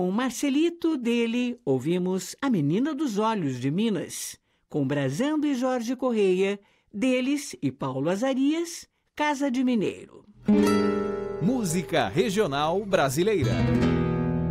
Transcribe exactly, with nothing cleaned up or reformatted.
Com Marcelito, dele, ouvimos A Menina dos Olhos, de Minas. Com Brazando e Jorge Correia, deles e Paulo Azarias, Casa de Mineiro. Música regional brasileira.